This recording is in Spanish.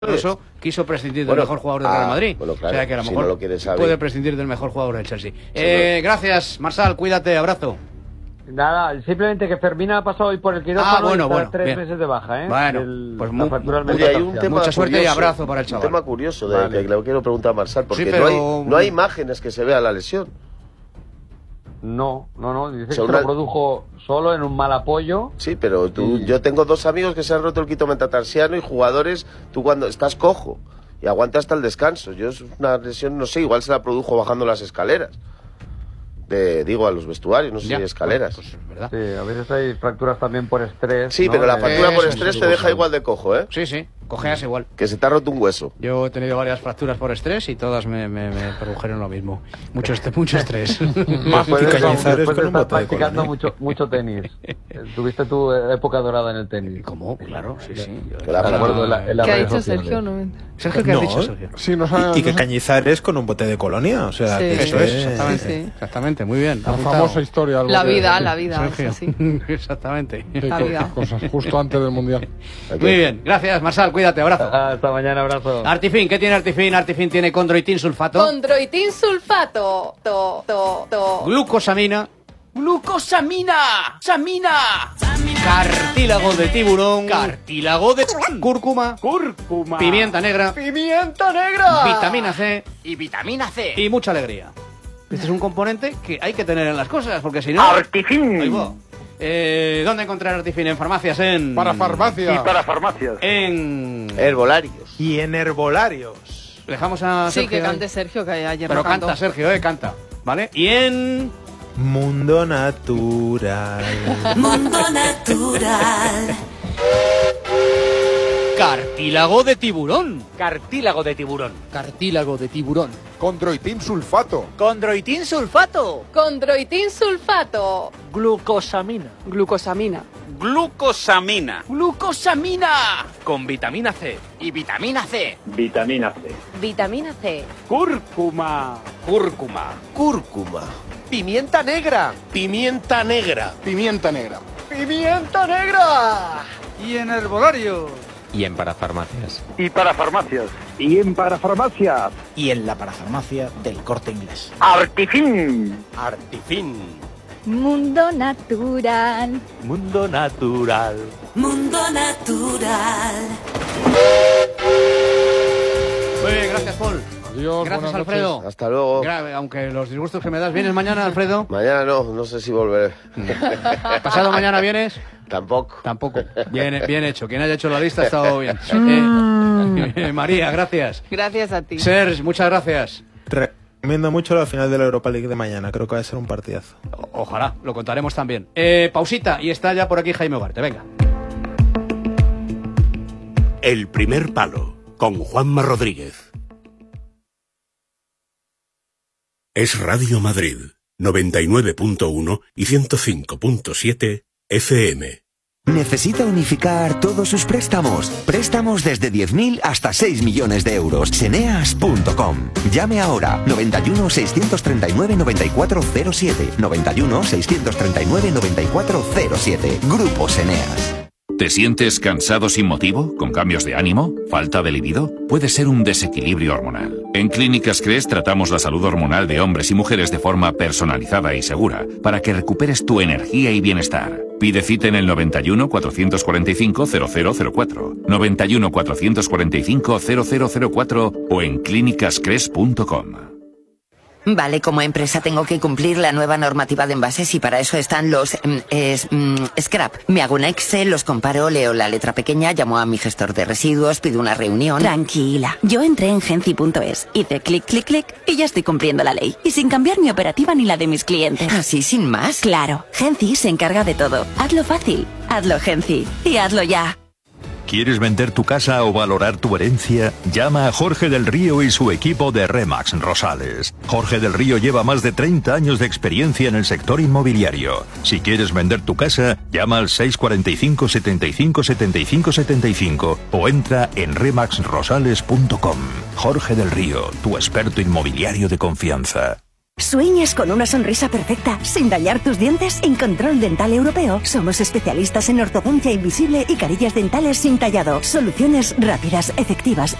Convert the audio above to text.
Eso quiso prescindir del mejor jugador del Real Madrid. Bueno, claro, o sea que a lo mejor no puede prescindir del mejor jugador del Chelsea. Gracias, Marsal, cuídate, abrazo. Nada, simplemente que Fermín ha pasado hoy por el quirófano y está 3 bien. meses de baja, ¿eh? Bueno, pues hay un tema mucha suerte curioso, y abrazo para el chaval. Un tema curioso que le quiero preguntar a Marsal, porque sí, pero... no hay imágenes que se vea la lesión. No, dice que se lo produjo solo en un mal apoyo. Sí, pero yo tengo 2 amigos que se han roto el quito metatarsiano y jugadores, tú cuando estás cojo y aguanta hasta el descanso. Yo es una lesión, no sé, igual se la produjo bajando las escaleras. Digo, a los vestuarios, no sé si escaleras. Pues es verdad. Sí, a veces hay fracturas también por estrés. Sí, ¿no? Pero la fractura por estrés te deja igual de cojo, ¿eh? Sí, cojeas igual. Que se te ha roto un hueso. Yo he tenido varias fracturas por estrés y todas me produjeron lo mismo. Mucho estrés. Después de estar practicando mucho tenis. Tuviste tu época dorada en el tenis. ¿Cómo? Claro, sí. ¿Qué ha dicho Sergio? Sergio, ¿qué has dicho, Sergio? Sí, y que Cañizares con un bote de colonia, o sea... Sí. Eso es, exactamente, muy bien. La famosa historia. La vida, Sergio. Sí. Exactamente. La vida. Cosas justo antes del Mundial. Muy bien, gracias, Marsal, cuídate, abrazo. Hasta mañana, abrazo. Artifin, ¿qué tiene Artifin? Artifin tiene condroitin sulfato. Condroitin sulfato. Glucosamina. ¡Samina! Cartílago de tiburón. Cartílago de cúrcuma. Pimienta negra. Vitamina C. Y vitamina C. Y mucha alegría. Este es un componente que hay que tener en las cosas, porque si no... Artifin. Ahí va. ¿Dónde encontrar Artifin? En farmacias, Para farmacia. Y para farmacias. En... Herbolarios. Y en herbolarios. Dejamos a Sergio. Sí, que cante Sergio, que ayer Pero no cantó. canta, Sergio, canta. ¿Vale? Y en... Mundo natural. Mundo natural. Cartílago de tiburón. Cartílago de tiburón. Cartílago de tiburón. Condroitin sulfato. Condroitin sulfato. Condroitin sulfato. Glucosamina. Glucosamina. Con vitamina C. Y vitamina C. Vitamina C. Cúrcuma. Pimienta negra. Pimienta negra. Y en herbolario. Y en parafarmacias. Y para farmacias. Y en parafarmacias. Y en la parafarmacia del Corte Inglés. Artifin. Mundo natural. Mundo natural. Muy bien, gracias, Paul. Adiós, Gracias, Alfredo. Hasta luego. Aunque los disgustos que me das. ¿Vienes mañana, Alfredo? Mañana no sé si volveré. ¿Pasado mañana vienes? Tampoco. Bien hecho. Quien haya hecho la lista ha estado bien. María, gracias. Gracias a ti. Serge, muchas gracias. Recomiendo mucho la final de la Europa League de mañana. Creo que va a ser un partidazo. Ojalá, lo contaremos también. Pausita, y está ya por aquí Jaime Ugarte. Venga. El primer palo, con Juanma Rodríguez. Es Radio Madrid, 99.1 y 105.7 FM. ¿Necesita unificar todos sus préstamos? Préstamos desde 10.000 hasta 6 millones de euros. Seneas.com. Llame ahora. 91 639 9407. 91 639 9407. Grupo Seneas. ¿Te sientes cansado sin motivo? ¿Con cambios de ánimo? ¿Falta de libido? Puede ser un desequilibrio hormonal. En Clínicas CRES tratamos la salud hormonal de hombres y mujeres de forma personalizada y segura, para que recuperes tu energía y bienestar. Pide cita en el 91 445 0004, 91 445 0004 o en clínicascres.com. Vale, como empresa tengo que cumplir la nueva normativa de envases y para eso están los scrap. Me hago un Excel, los comparo, leo la letra pequeña, llamo a mi gestor de residuos, pido una reunión. Tranquila, yo entré en Genci.es, hice clic, clic, clic y ya estoy cumpliendo la ley. Y sin cambiar mi operativa ni la de mis clientes. ¿Así sin más? Claro, Genci se encarga de todo. Hazlo fácil, hazlo Genci y hazlo ya. ¿Quieres vender tu casa o valorar tu herencia? Llama a Jorge del Río y su equipo de Remax Rosales. Jorge del Río lleva más de 30 años de experiencia en el sector inmobiliario. Si quieres vender tu casa, llama al 645 75 75 75 o entra en remaxrosales.com. Jorge del Río, tu experto inmobiliario de confianza. ¿Sueñas con una sonrisa perfecta sin dañar tus dientes? En Control Dental Europeo somos especialistas en ortodoncia invisible y carillas dentales sin tallado. Soluciones rápidas, efectivas